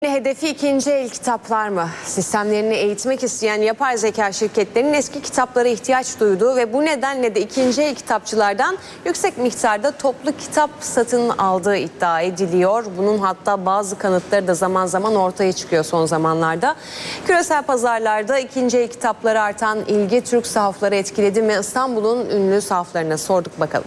Hedefi ikinci el kitaplar mı? Sistemlerini eğitmek isteyen yapay zeka şirketlerinin eski kitaplara ihtiyaç duyduğu ve bu nedenle de ikinci el kitapçılardan yüksek miktarda toplu kitap satın aldığı iddia ediliyor. Bunun hatta bazı kanıtları da zaman zaman ortaya çıkıyor son zamanlarda. Küresel pazarlarda ikinci el kitaplara artan ilgi Türk sahafları etkiledi mi? İstanbul'un ünlü sahaflarına sorduk bakalım.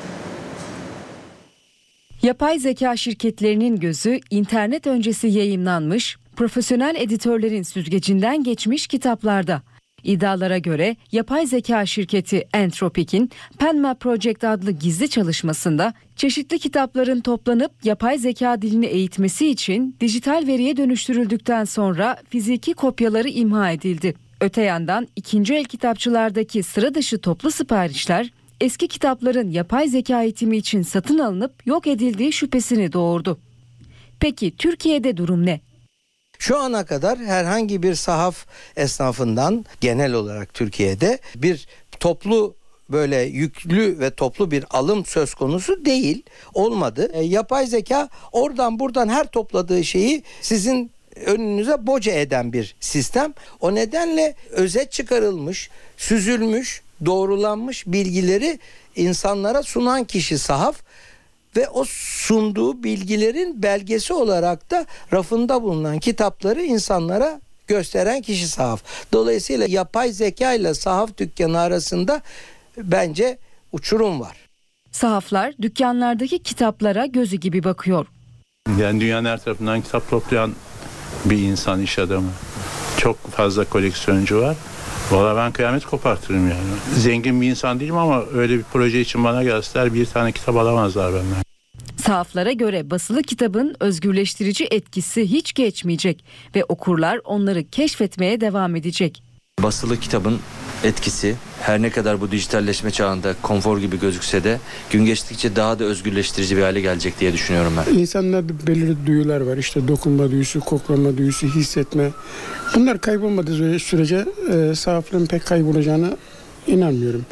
Yapay zeka şirketlerinin gözü internet öncesi yayımlanmış, profesyonel editörlerin süzgecinden geçmiş kitaplarda. İddialara göre yapay zeka şirketi Anthropic'in Penma Project adlı gizli çalışmasında çeşitli kitapların toplanıp yapay zeka dilini eğitmesi için dijital veriye dönüştürüldükten sonra fiziki kopyaları imha edildi. Öte yandan ikinci el kitapçılardaki sıra dışı toplu siparişler eski kitapların yapay zeka eğitimi için satın alınıp yok edildiği şüphesini doğurdu. Peki Türkiye'de durum ne? Şu ana kadar herhangi bir sahaf esnafından genel olarak Türkiye'de bir toplu böyle yüklü ve toplu bir alım söz konusu değil, olmadı. Yapay zeka oradan buradan her topladığı şeyi sizin önünüze boca eden bir sistem. O nedenle özet çıkarılmış, süzülmüş, doğrulanmış bilgileri insanlara sunan kişi sahaf ve o sunduğu bilgilerin belgesi olarak da rafında bulunan kitapları insanlara gösteren kişi sahaf. Dolayısıyla yapay zeka ile sahaf dükkanı arasında bence uçurum var. Sahaflar dükkanlardaki kitaplara gözü gibi bakıyor. Yani dünyanın her tarafından kitap toplayan bir insan, iş adamı. Çok fazla koleksiyoncu var. Valla ben kıyamet kopartırım yani. Zengin bir insan değilim ama öyle bir proje için bana gelseler bir tane kitap alamazlar benden. Sahaflara göre basılı kitabın özgürleştirici etkisi hiç geçmeyecek ve okurlar onları keşfetmeye devam edecek. Basılı kitabın etkisi her ne kadar bu dijitalleşme çağında konfor gibi gözükse de gün geçtikçe daha da özgürleştirici bir hale gelecek diye düşünüyorum ben. İnsanlarda belirli duyular var. İşte dokunma duyusu, koklama duyusu, hissetme. Bunlar kaybolmadığı sürece sahafların pek kaybolacağına inanmıyorum.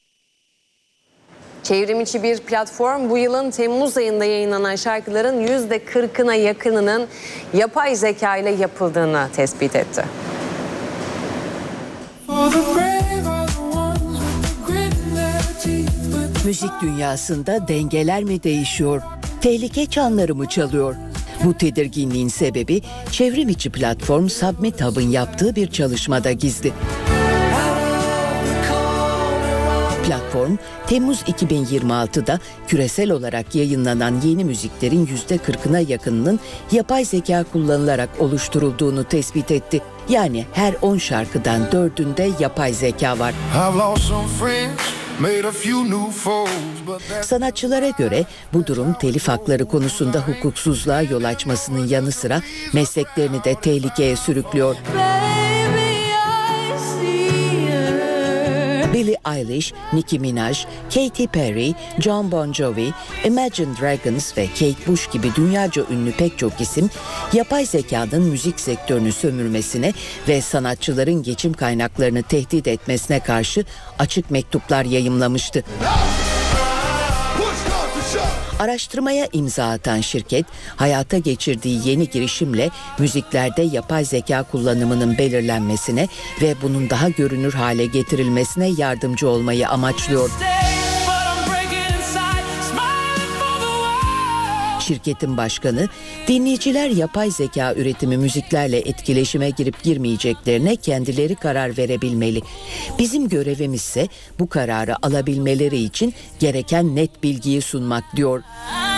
Çevrimiçi bir platform bu yılın Temmuz ayında yayınlanan şarkıların %40'ına yakınının yapay zeka ile yapıldığını tespit etti. Müzik dünyasında dengeler mi değişiyor? Tehlike çanları mı çalıyor? Bu tedirginliğin sebebi çevrimiçi platform Submit Hub'ın yaptığı bir çalışmada gizli. Platform, Temmuz 2026'da küresel olarak yayınlanan yeni müziklerin %40'ına yakınının yapay zeka kullanılarak oluşturulduğunu tespit etti. Yani her 10 şarkıdan 4'ünde yapay zeka var. Sanatçılara göre bu durum telif hakları konusunda hukuksuzluğa yol açmasının yanı sıra mesleklerini de tehlikeye sürüklüyor. Billie Eilish, Nicki Minaj, Katy Perry, Jon Bon Jovi, Imagine Dragons ve Kate Bush gibi dünyaca ünlü pek çok isim yapay zekanın müzik sektörünü sömürmesine ve sanatçıların geçim kaynaklarını tehdit etmesine karşı açık mektuplar yayımlamıştı. Araştırmaya imza atan şirket, hayata geçirdiği yeni girişimle müziklerde yapay zeka kullanımının belirlenmesine ve bunun daha görünür hale getirilmesine yardımcı olmayı amaçlıyor. Şirketin başkanı, dinleyiciler yapay zeka üretimi müziklerle etkileşime girip girmeyeceklerine kendileri karar verebilmeli. Bizim görevimizse bu kararı alabilmeleri için gereken net bilgiyi sunmak diyor.